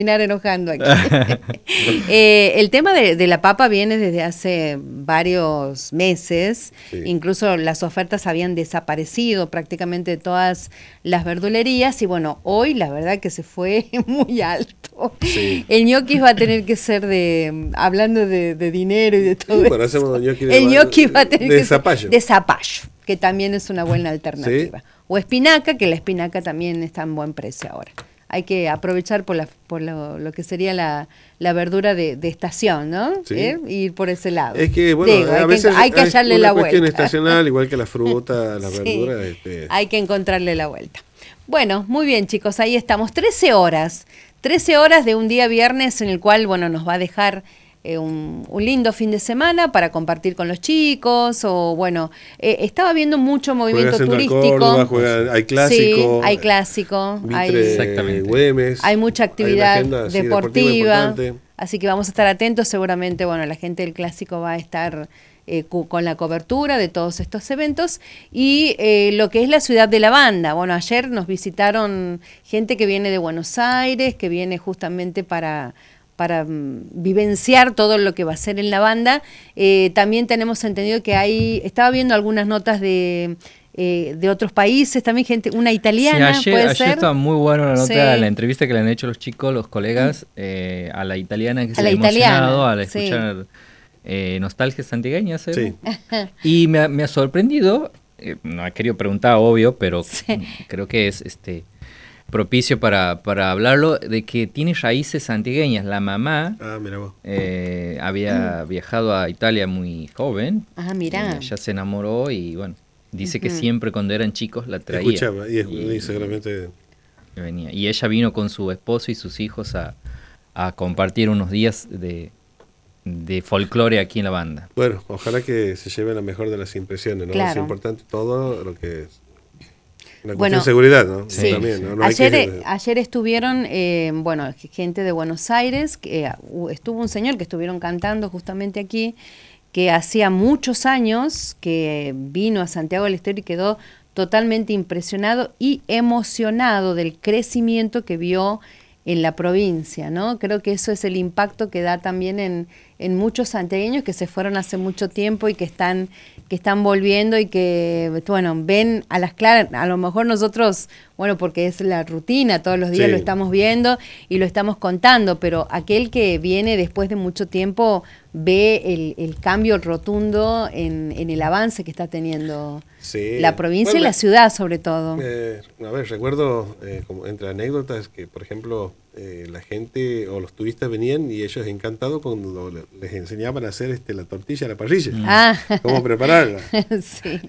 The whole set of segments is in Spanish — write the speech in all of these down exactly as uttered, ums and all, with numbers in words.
enojando aquí. eh, el tema de, de la papa viene desde hace varios meses, sí. Incluso las ofertas habían desaparecido prácticamente de todas las verdulerías y bueno, hoy la verdad que se fue muy alto. Sí. El ñoqui va a tener que ser de, hablando de, de dinero y de todo sí, eso, ñoqui de el ñoqui va a tener de que zapallo. ser de zapallo, que también es una buena alternativa. ¿Sí? O espinaca, que la espinaca también está en buen precio ahora. Hay que aprovechar por, la, por lo, lo que sería la, la verdura de, de estación, ¿no? Sí. ¿Eh? Ir por ese lado. Es que, bueno, Digo, a hay, veces que, hay que hallarle la vuelta. Es una cuestión estacional, igual que la fruta, la sí. verdura. Este... Hay que encontrarle la vuelta. Bueno, muy bien, chicos, ahí estamos. trece horas. trece horas de un día viernes en el cual, bueno, nos va a dejar... Eh, un, un lindo fin de semana para compartir con los chicos o bueno, eh, estaba viendo mucho movimiento juega turístico. Córdoba, juega, hay clásico. Sí, hay clásico. Mitre, hay, exactamente. Güemes, hay mucha actividad hay agenda, sí, deportiva. deportiva así que vamos a estar atentos. Seguramente, bueno, la gente del clásico va a estar eh, con la cobertura de todos estos eventos. Y eh, lo que es la ciudad de la banda. Bueno, ayer nos visitaron gente que viene de Buenos Aires, que viene justamente para... para um, vivenciar todo lo que va a ser en la banda. Eh, también tenemos entendido que hay, estaba viendo algunas notas de, eh, de otros países, también gente, una italiana, sí, ayer, ¿puede ayer ser? Estaba muy bueno la nota, sí. la entrevista que le han hecho los chicos, los colegas, eh, a la italiana que a se la ha italiana, emocionado al sí. escuchar eh, nostalgia santigueña. Sí. Y me ha, me ha sorprendido, eh, no he querido preguntar, obvio, pero sí. creo que es... este propicio para, para hablarlo, de que tiene raíces antigueñas. La mamá ah, mira vos. Eh, había mm. viajado a Italia muy joven. Ah, mira. Ya se enamoró y bueno, dice uh-huh. que siempre cuando eran chicos la traía. Escuchaba y, y, y seguramente... venía. Y ella vino con su esposo y sus hijos a, a compartir unos días de, de folclore aquí en la banda. Bueno, ojalá que se lleve la mejor de las impresiones, ¿no? Claro. Es importante todo lo que es. La bueno, cuestión de seguridad, ¿no? Sí. También, ¿no? No ayer, hay que... ayer estuvieron, eh, bueno, gente de Buenos Aires, que uh, estuvo un señor que estuvieron cantando justamente aquí, que hacía muchos años que vino a Santiago del Estero y quedó totalmente impresionado y emocionado del crecimiento que vio en la provincia, ¿no? Creo que eso es el impacto que da también en, en muchos santiagueños que se fueron hace mucho tiempo y que están que están volviendo y que, bueno, ven a las claras, a lo mejor nosotros, bueno, porque es la rutina, todos los días sí. Lo estamos viendo y lo estamos contando, pero aquel que viene después de mucho tiempo ve el, el cambio rotundo en, en el avance que está teniendo sí. la provincia bueno, y la ciudad sobre todo. Eh, a ver, recuerdo, eh, como entre anécdotas, que por ejemplo eh, la gente o los turistas venían y ellos encantados cuando les enseñaban a hacer este, la tortilla a la parrilla, ah. cómo prepararla. sí.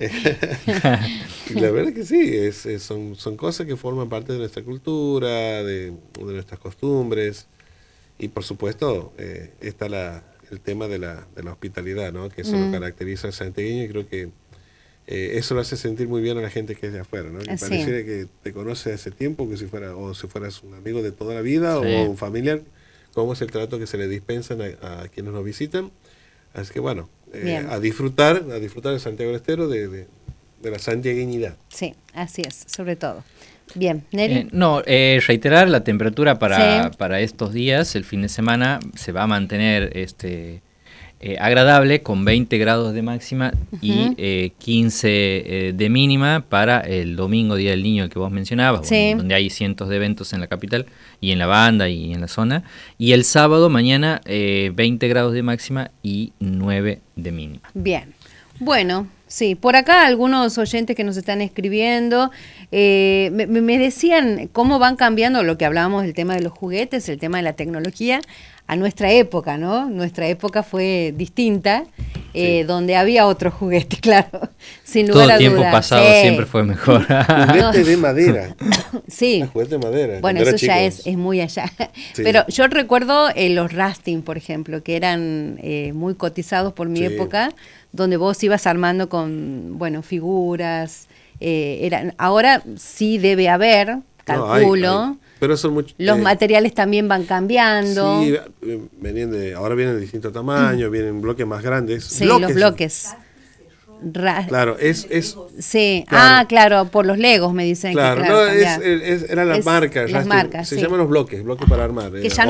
Y la verdad que sí, es, es, son, son cosas que forman parte de nuestra cultura, de, de nuestras costumbres y por supuesto eh, está la el tema de la, de la hospitalidad, ¿no? Que eso mm. lo caracteriza al santiagueño y creo que eh, eso lo hace sentir muy bien a la gente que es de afuera, ¿no? Que sí. pareciera que te conoce hace tiempo, que si fuera o si fueras un amigo de toda la vida sí. o un familiar, cómo es el trato que se le dispensan a, a quienes nos visitan. Así que bueno, eh, a disfrutar, a disfrutar de Santiago del Estero de, de, de la santiagueñidad. Sí, así es, sobre todo. Bien, Neri. Eh, no, eh, reiterar la temperatura para, sí. para estos días, el fin de semana se va a mantener este eh, agradable con veinte grados de máxima uh-huh. y eh, quince eh, de mínima para el domingo, Día del Niño que vos mencionabas, sí. bueno, donde hay cientos de eventos en la capital y en la banda y en la zona. Y el sábado, mañana, eh, veinte grados de máxima y nueve de mínima. Bien, bueno... Sí, por acá algunos oyentes que nos están escribiendo eh, me, me decían cómo van cambiando lo que hablábamos del tema de los juguetes, el tema de la tecnología, a nuestra época, ¿no? Nuestra época fue distinta, eh, sí. donde había otros juguetes, claro, sin lugar Todo a tiempo dudas. pasado sí. siempre fue mejor. Juguete de madera. Sí. Juguete de madera. Bueno, eso ya es, es muy allá. Sí. Pero yo recuerdo eh, los rafting, por ejemplo, que eran eh, muy cotizados por mi sí. época, donde vos ibas armando con, bueno, figuras. Eh, eran, ahora sí debe haber, calculo. No, hay, hay. Pero son mucho, los eh, materiales también van cambiando. Sí, venían de, ahora vienen de distintos tamaños, mm. vienen bloques más grandes. Sí, bloques. los bloques. Ra- Claro, es... es Sí, claro. ah, claro, por los legos me dicen. Claro, que, no, claro, es, cambiar. es- eran las Es marcas. las Rasti, marcas, se sí. llaman los bloques, bloques para armar. Que eh, ya